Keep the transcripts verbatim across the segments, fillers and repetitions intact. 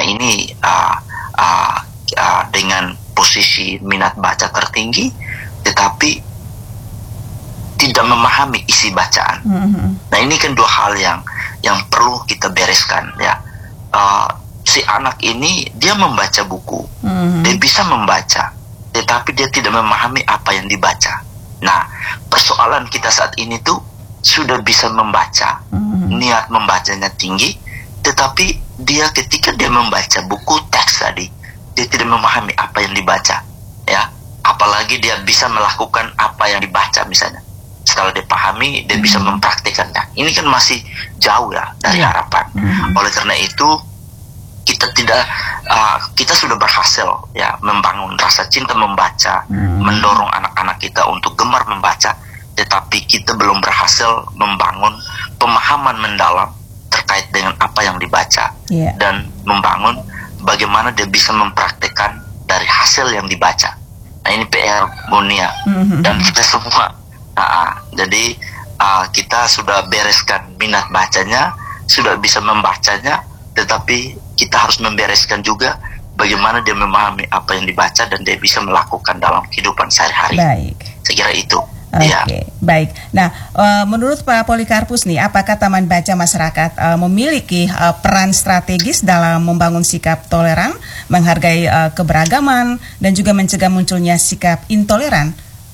ini uh, uh, uh, dengan posisi minat baca tertinggi, tetapi tidak memahami isi bacaan. Mm-hmm. Nah ini kan dua hal yang yang perlu kita bereskan ya. Uh, si anak ini dia membaca buku, mm-hmm. dia bisa membaca, tetapi dia tidak memahami apa yang dibaca. Nah persoalan kita saat ini tuh sudah bisa membaca, mm-hmm. niat membacanya tinggi, tetapi dia ketika dia membaca buku teks tadi, dia tidak memahami apa yang dibaca, ya. Apalagi dia bisa melakukan apa yang dibaca misalnya. Setelah dia pahami, dia mm-hmm. bisa mempraktikannya. Ini kan masih jauh ya dari yeah. harapan. Mm-hmm. Oleh karena itu kita tidak, uh, kita sudah berhasil ya membangun rasa cinta membaca, mm-hmm. mendorong anak-anak kita untuk gemar membaca, tetapi kita belum berhasil membangun pemahaman mendalam terkait dengan apa yang dibaca, yeah. dan membangun bagaimana dia bisa mempraktikkan dari hasil yang dibaca. Nah ini P R Bunia, mm-hmm. dan kita semua. Nah, jadi uh, kita sudah bereskan minat bacanya, sudah bisa membacanya, tetapi kita harus membereskan juga bagaimana dia memahami apa yang dibaca dan dia bisa melakukan dalam kehidupan sehari-hari. Baik. Saya kira itu. Oke, ya. Baik. Nah, uh, menurut Pak Polikarpus nih, apakah Taman Baca Masyarakat uh, memiliki uh, peran strategis dalam membangun sikap toleran, menghargai uh, keberagaman, dan juga mencegah munculnya sikap intoleran?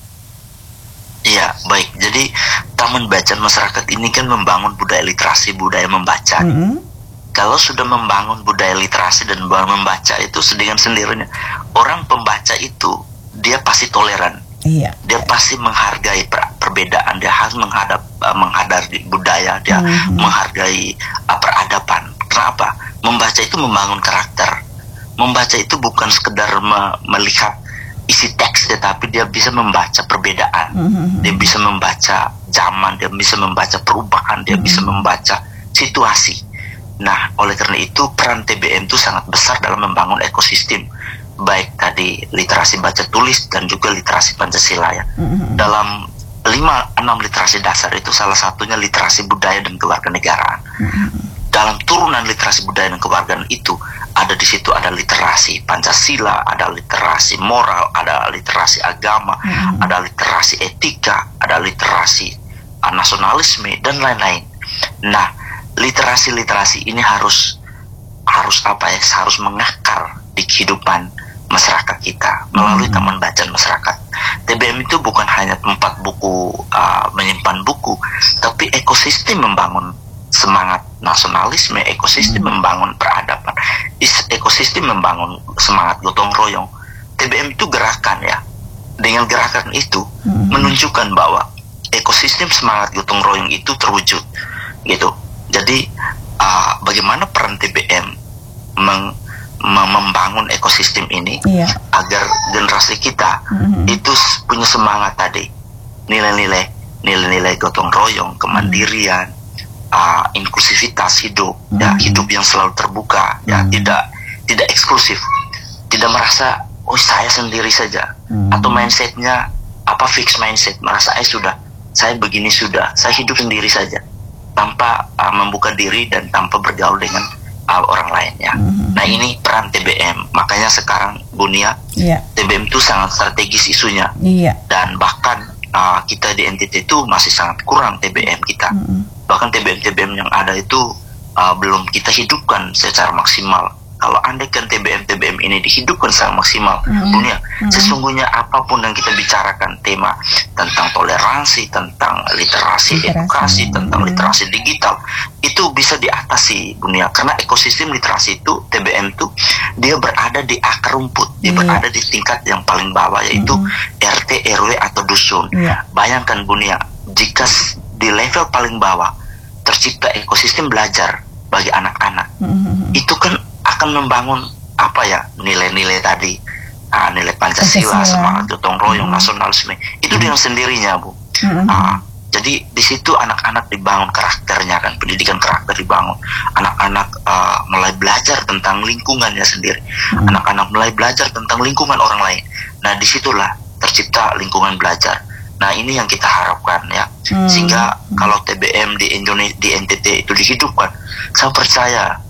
Iya, baik. Jadi Taman Bacaan Masyarakat ini kan membangun budaya literasi, budaya membaca. Mm-hmm. Kalau sudah membangun budaya literasi dan budaya membaca itu dengan sendirinya, orang pembaca itu dia pasti toleran. Iya. Dia pasti menghargai per- perbedaan, dia harus menghadap uh, menghadiri budaya, dia mm-hmm. menghargai uh, peradaban. Kenapa? Membaca itu membangun karakter. Membaca itu bukan sekedar me- melihat isi teks, tetapi dia bisa membaca perbedaan. Mm-hmm. Dia bisa membaca zaman, dia bisa membaca perubahan, dia mm-hmm. bisa membaca situasi. Nah, oleh karena itu peran T B M itu sangat besar dalam membangun ekosistem, baik tadi literasi baca tulis dan juga literasi Pancasila ya. Mm-hmm. Dalam lima enam literasi dasar itu salah satunya literasi budaya dan kewarganegaraan. Mm-hmm. Dalam turunan literasi budaya dan kewarganegaraan itu ada di situ ada literasi Pancasila, ada literasi moral, ada literasi agama, mm-hmm. ada literasi etika, ada literasi uh, nasionalisme dan lain-lain. Nah, literasi-literasi ini harus harus apa ya? Harus mengakar di kehidupan masyarakat kita melalui hmm. Taman Bacaan Masyarakat. T B M itu bukan hanya tempat buku uh, menyimpan buku, tapi ekosistem membangun semangat nasionalisme, ekosistem hmm. membangun peradaban, ekosistem membangun semangat gotong royong. T B M itu gerakan ya. Dengan gerakan itu hmm. menunjukkan bahwa ekosistem semangat gotong royong itu terwujud, gitu. Jadi uh, bagaimana peran T B M meng membangun ekosistem ini, iya. agar generasi kita mm-hmm. itu punya semangat tadi, nilai-nilai nilai-nilai gotong royong, kemandirian, mm-hmm. uh, inklusivitas hidup, mm-hmm. ya hidup yang selalu terbuka, mm-hmm. ya tidak tidak eksklusif, tidak merasa oh saya sendiri saja, mm-hmm. atau mindsetnya apa fix mindset, merasa saya sudah saya begini sudah, saya hidup sendiri saja, tanpa uh, membuka diri dan tanpa bergaul dengan Uh, orang lainnya. Mm-hmm. Nah ini peran T B M. Makanya sekarang Bunia, yeah. T B M itu sangat strategis isunya. Yeah. Dan bahkan uh, kita di N T T itu masih sangat kurang T B M kita. Mm-hmm. Bahkan T B M T B M yang ada itu uh, belum kita hidupkan secara maksimal. Kalau andaikan T B M T B M ini dihidupkan secara maksimal, mm-hmm. Bunia, mm-hmm. sesungguhnya apapun yang kita bicarakan, tema tentang toleransi, tentang literasi, literasi. edukasi, tentang mm-hmm. literasi digital, itu bisa diatasi Bunia, karena ekosistem literasi itu T B M itu dia berada di akar rumput, dia yeah. berada di tingkat yang paling bawah, yaitu mm-hmm. R T, R W atau dusun. Yeah. Bayangkan Bunia, jika di level paling bawah tercipta ekosistem belajar bagi anak-anak, mm-hmm. itu kan akan membangun apa ya, nilai-nilai tadi, uh, nilai Pancasila, Pancasila. semangat gotong royong, mm-hmm. nasionalisme itu mm-hmm. dengan sendirinya Bu. Mm-hmm. Uh, jadi di situ anak-anak dibangun karakternya kan, pendidikan karakter dibangun, anak-anak uh, mulai belajar tentang lingkungannya sendiri, mm-hmm. anak-anak mulai belajar tentang lingkungan orang lain. Nah disitulah tercipta lingkungan belajar. Nah ini yang kita harapkan ya, mm-hmm. sehingga kalau T B M di Indonesia, di N T T itu dihidupkan, saya percaya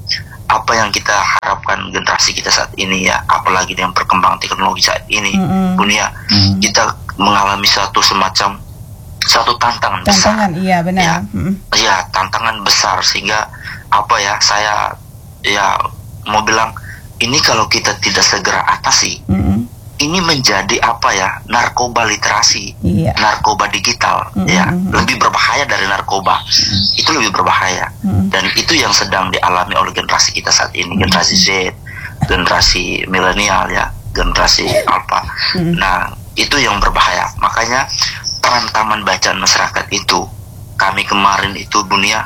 apa yang kita harapkan generasi kita saat ini ya, apalagi dengan perkembangan teknologi saat ini, Mm-mm. dunia Mm. kita mengalami satu semacam satu tantangan, Tantangan, besar. iya benar. Ya, Mm-mm. ya tantangan besar sehingga apa ya, saya ya mau bilang ini kalau kita tidak segera atasi, Mm-mm. ini menjadi apa ya, narkoba literasi, Iya. narkoba digital, Mm-mm. ya lebih berbahaya dari narkoba, Mm-mm. itu lebih berbahaya. Mm-mm. Dan itu yang sedang dialami oleh generasi kita saat ini, generasi Z, generasi milenial ya, generasi alpha. Mm-mm. Nah, itu yang berbahaya. Makanya peran taman bacaan masyarakat itu, kami kemarin itu dunia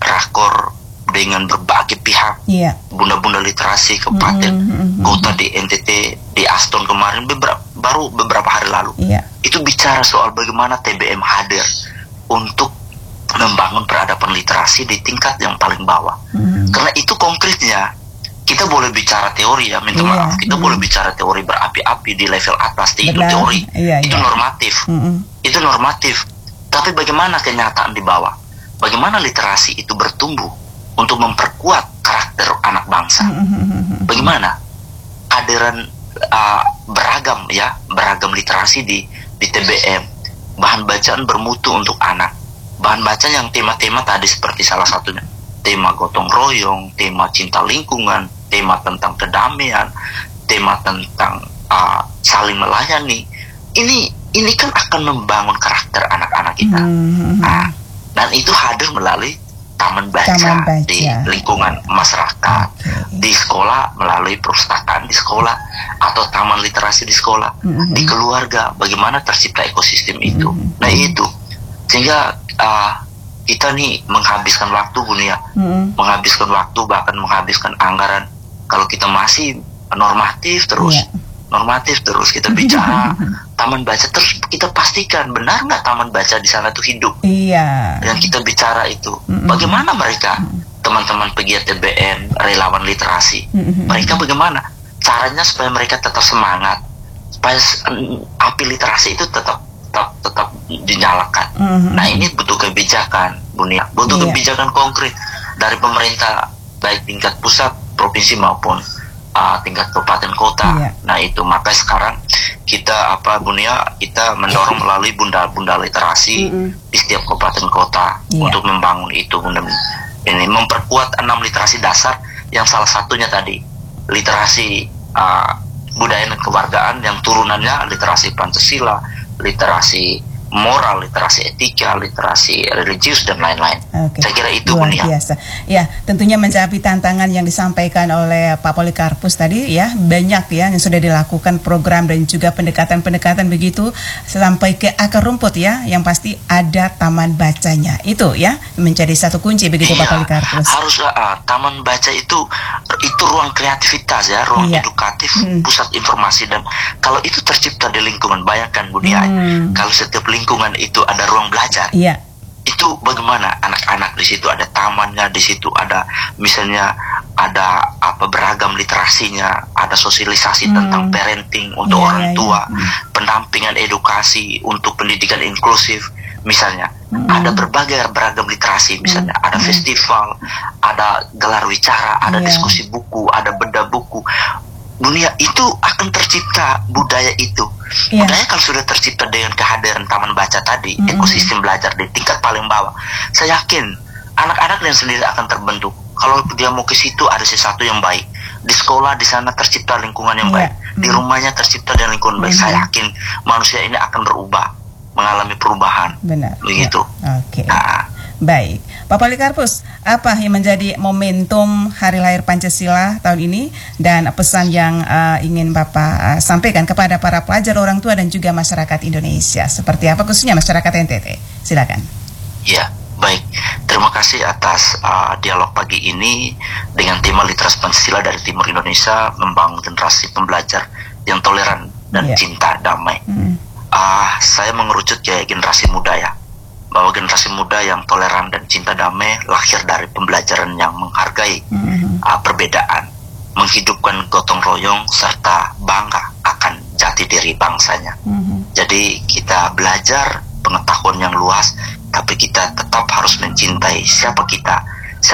rakor dengan berbagai pihak, Iya. bunda-bunda literasi kabupaten, Mm-mm. kota di N T T, di Aston kemarin, beberapa, baru beberapa hari lalu. Iya. Itu bicara soal bagaimana T B M hadir untuk membangun peradaban literasi di tingkat yang paling bawah. Mm-mm. Karena itu konkretnya, kita boleh bicara teori ya, minta Iya. maaf, kita Mm. boleh bicara teori berapi-api di level atas, itu Benar. teori, Iya, itu iya. normatif, Mm-mm. itu normatif. Tapi bagaimana kenyataan di bawah? Bagaimana literasi itu bertumbuh untuk memperkuat karakter anak bangsa? Mm-mm. Bagaimana kehadiran uh, beragam ya, beragam literasi di di T B M, bahan bacaan bermutu untuk anak, bahan bacaan yang tema-tema tadi seperti salah satunya tema gotong royong, tema cinta lingkungan, tema tentang kedamaian, tema tentang uh, saling melayani. Ini ini kan akan membangun karakter anak-anak kita. Mm-mm. Nah, dan itu hadir melalui taman baca, Taman baca. di lingkungan masyarakat, Oke. di sekolah melalui perpustakaan di sekolah, atau taman literasi di sekolah, Mhm. di keluarga, bagaimana tercipta ekosistem itu. Mhm. Nah itu, sehingga uh, kita nih menghabiskan waktu dunia, Mm-mm. menghabiskan waktu, bahkan menghabiskan anggaran. Kalau kita masih normatif terus, Iya. normatif terus kita bicara taman baca, terus kita pastikan benar nggak taman baca di sana tuh hidup. Iya. Yang kita bicara itu, Mm-mm. bagaimana mereka, teman-teman pegiat T B M, relawan literasi, Mm-mm. mereka bagaimana caranya supaya mereka tetap semangat, supaya s- mm, api literasi itu tetap tetap tetap dinyalakan. Mhm. Nah ini butuh kebijakan, Bunia, butuh Iya. kebijakan konkret dari pemerintah, baik tingkat pusat, provinsi maupun uh, tingkat kabupaten kota. Iya. Nah itu, maka sekarang kita apa Bunia, kita mendorong melalui bunda-bunda literasi Mm-mm. di setiap kabupaten kota Iya. untuk membangun itu, bunda, ini memperkuat enam literasi dasar yang salah satunya tadi literasi uh, budaya dan kewargaan, yang turunannya literasi Pancasila, literasi moral, literasi etika, literasi religius, dan lain-lain. Oke. Saya kira itu, Luar Bunia. biasa. Ya, tentunya mencapai tantangan yang disampaikan oleh Pak Polikarpus tadi ya, banyak ya yang sudah dilakukan program dan juga pendekatan-pendekatan begitu sampai ke akar rumput ya, yang pasti ada taman bacanya. Itu ya menjadi satu kunci begitu Pak Iya, Polikarpus. harus uh, taman baca itu itu ruang kreativitas ya, ruang Iya. edukatif, Hmm. pusat informasi, dan kalau itu tercipta di lingkungan, bayangkan Bunia, Hmm. kalau setiap lingkungan itu ada ruang belajar, Iya. itu bagaimana anak-anak di situ ada tamannya, di situ ada misalnya ada apa beragam literasinya, ada sosialisasi Hmm. tentang parenting untuk Iya, orang iya, tua, iya. Hmm. pendampingan edukasi untuk pendidikan inklusif misalnya. Hmm. Ada berbagai beragam literasi misalnya, Hmm. ada Hmm. festival, ada gelar wicara, ada Iya. diskusi buku, ada beda buku. Dunia itu akan tercipta budaya itu. Iya. Budaya kalau sudah tercipta dengan kehadiran taman baca tadi, Mm-mm. ekosistem belajar di tingkat paling bawah, saya yakin anak-anak dan sendiri akan terbentuk. Kalau dia mau ke situ ada sesuatu yang baik. Di sekolah di sana tercipta lingkungan yang Iya. baik. Di Mm. rumahnya tercipta dengan lingkungan baik. Mhm. Saya yakin manusia ini akan berubah, mengalami perubahan. Benar. Begitu. Ya. Oke. Nah, Baik, Pak Polikarpus, apa yang menjadi momentum Hari Lahir Pancasila tahun ini dan pesan yang uh, ingin Bapak uh, sampaikan kepada para pelajar, orang tua dan juga masyarakat Indonesia? Seperti apa khususnya masyarakat N T T? Silakan. ya, baik. Terima kasih atas uh, dialog pagi ini dengan tema literasi Pancasila dari Timur Indonesia, membangun generasi pembelajar yang toleran dan Iya. cinta damai. Hmm. Ah, saya mengerucut kayak generasi muda ya, bahwa generasi muda yang toleran dan cinta damai lahir dari pembelajaran yang menghargai Hmm. uh, perbedaan, menghidupkan gotong royong, serta bangga akan jati diri bangsanya. Hmm. Jadi kita belajar pengetahuan yang luas, tapi kita tetap harus mencintai siapa kita, siapa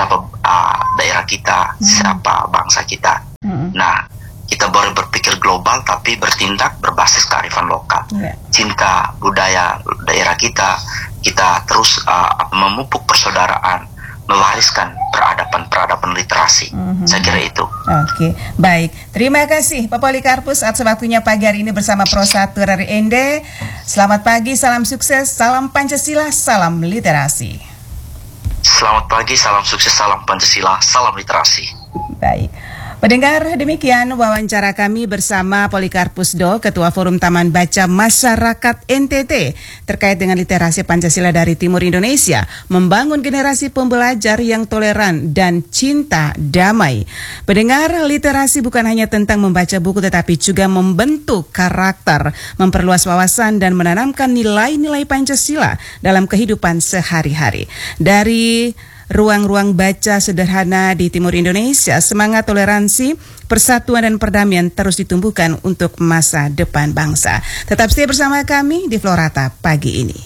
uh, daerah kita, hmm. siapa bangsa kita. Hmm. Nah, kita boleh berpikir global tapi bertindak berbasis kearifan lokal. Yeah. Cinta budaya daerah kita, kita terus uh, memupuk persaudaraan, mewariskan peradaban-peradaban literasi. Mm-hmm. Saya kira itu. Oke, okay. Baik. Terima kasih Pak Polikarpus atas waktunya pagi hari ini bersama Pro satu R R I N D. Selamat pagi, salam sukses, salam Pancasila, salam literasi. Selamat pagi, salam sukses, salam Pancasila, salam literasi. Baik. Pendengar, demikian wawancara kami bersama Polikarpus Do, Ketua Forum Taman Baca Masyarakat N T T, terkait dengan literasi Pancasila dari Timur Indonesia, membangun generasi pembelajar yang toleran dan cinta damai. Pendengar, literasi bukan hanya tentang membaca buku tetapi juga membentuk karakter, memperluas wawasan dan menanamkan nilai-nilai Pancasila dalam kehidupan sehari-hari. Dari ruang-ruang baca sederhana di Timur Indonesia, semangat toleransi, persatuan dan perdamaian terus ditumbuhkan untuk masa depan bangsa. Tetap stay bersama kami di Florata pagi ini.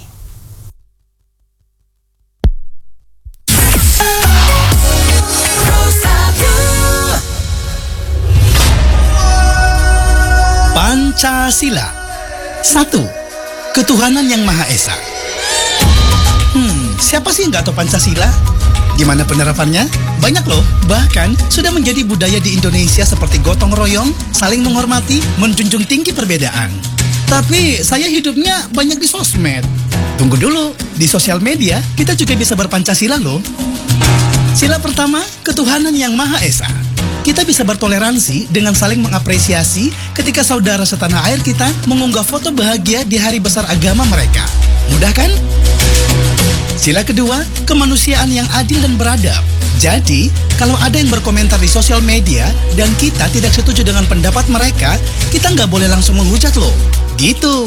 Pancasila. Satu, ketuhanan yang Maha Esa. Hmm, siapa sih yang nggak tahu Pancasila? Gimana penerapannya? Banyak loh, bahkan sudah menjadi budaya di Indonesia seperti gotong royong, saling menghormati, menjunjung tinggi perbedaan. Tapi saya hidupnya banyak di sosmed. Tunggu dulu, di sosial media kita juga bisa berpancasila loh. Sila pertama, ketuhanan yang Maha Esa. Kita bisa bertoleransi dengan saling mengapresiasi ketika saudara setanah air kita mengunggah foto bahagia di hari besar agama mereka. Mudah kan? Sila kedua, kemanusiaan yang adil dan beradab. Jadi, kalau ada yang berkomentar di sosial media dan kita tidak setuju dengan pendapat mereka, kita nggak boleh langsung menghujat loh. Gitu.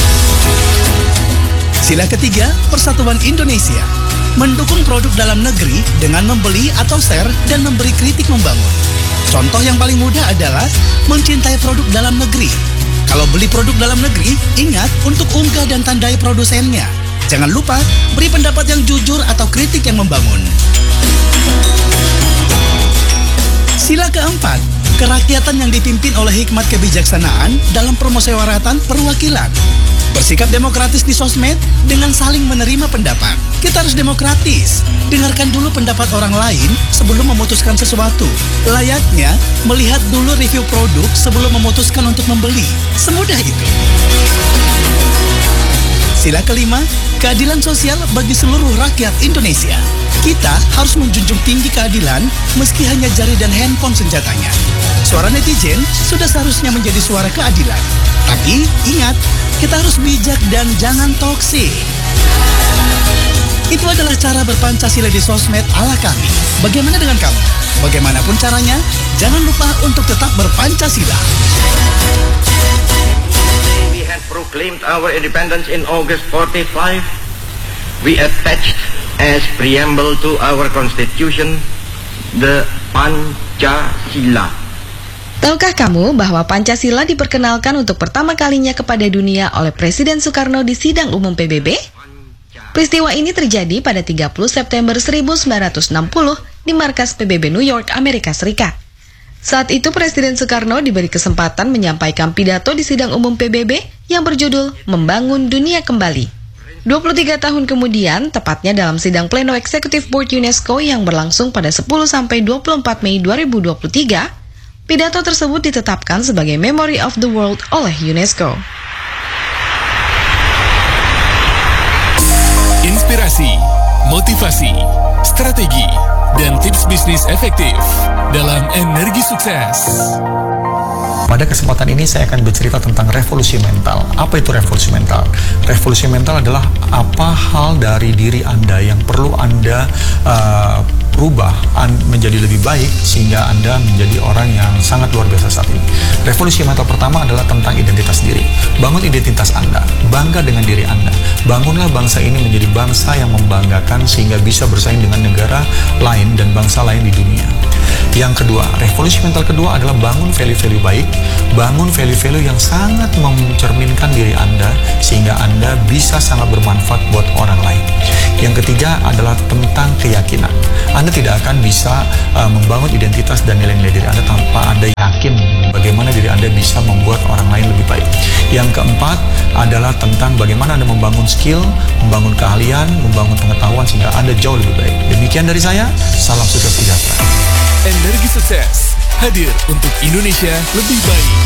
Sila ketiga, persatuan Indonesia. Mendukung produk dalam negeri dengan membeli atau share dan memberi kritik membangun. Contoh yang paling mudah adalah mencintai produk dalam negeri. Kalau beli produk dalam negeri, ingat untuk unggah dan tandai produsennya. Jangan lupa beri pendapat yang jujur atau kritik yang membangun. Sila keempat, kerakyatan yang dipimpin oleh hikmat kebijaksanaan dalam permusyawaratan perwakilan. Bersikap demokratis di sosmed dengan saling menerima pendapat. Kita harus demokratis. Dengarkan dulu pendapat orang lain sebelum memutuskan sesuatu. Layaknya melihat dulu review produk sebelum memutuskan untuk membeli. Semudah itu. Sila kelima, keadilan sosial bagi seluruh rakyat Indonesia. Kita harus menjunjung tinggi keadilan meski hanya jari dan handphone senjatanya. Suara netizen sudah seharusnya menjadi suara keadilan. Tapi ingat, kita harus bijak dan jangan toksik. Itu adalah cara berpancasila di sosmed ala kami. Bagaimana dengan kamu? Bagaimanapun caranya, jangan lupa untuk tetap berpancasila. We had proclaimed our independence in August forty-five. We attached as preamble to our constitution the Pancasila. Tahukah kamu bahwa Pancasila diperkenalkan untuk pertama kalinya kepada dunia oleh Presiden Soekarno di sidang umum P B B? Peristiwa ini terjadi pada tiga puluh September seribu sembilan ratus enam puluh di markas P B B New York, Amerika Serikat. Saat itu Presiden Soekarno diberi kesempatan menyampaikan pidato di sidang umum P B B yang berjudul Membangun Dunia Kembali. dua puluh tiga tahun kemudian, tepatnya dalam sidang pleno Executive Board UNESCO yang berlangsung pada sepuluh sampai dua puluh empat Mei dua ribu dua puluh tiga, pidato tersebut ditetapkan sebagai Memory of the World oleh UNESCO. Inspirasi, motivasi, strategi, dan tips bisnis efektif dalam Energi Sukses. Pada kesempatan ini saya akan bercerita tentang revolusi mental. Apa itu revolusi mental? Revolusi mental adalah apa hal dari diri Anda yang perlu Anda uh, rubah menjadi lebih baik sehingga Anda menjadi orang yang sangat luar biasa saat ini. Revolusi mental pertama adalah tentang identitas diri. Bangun identitas Anda, bangga dengan diri Anda. Bangunlah bangsa ini menjadi bangsa yang membanggakan sehingga bisa bersaing dengan negara lain dan bangsa lain di dunia. Yang kedua, revolusi mental kedua adalah bangun value-value baik, bangun value-value yang sangat mencerminkan diri Anda sehingga Anda bisa sangat bermanfaat buat orang lain. Yang ketiga adalah tentang keyakinan. Anda Anda tidak akan bisa uh, membangun identitas dan nilai-nilai diri Anda tanpa Anda yakin bagaimana diri Anda bisa membuat orang lain lebih baik. Yang keempat adalah tentang bagaimana Anda membangun skill, membangun keahlian, membangun pengetahuan sehingga Anda jauh lebih baik. Demikian dari saya, salam sukses sejahtera. Energi Sukses hadir untuk Indonesia lebih baik.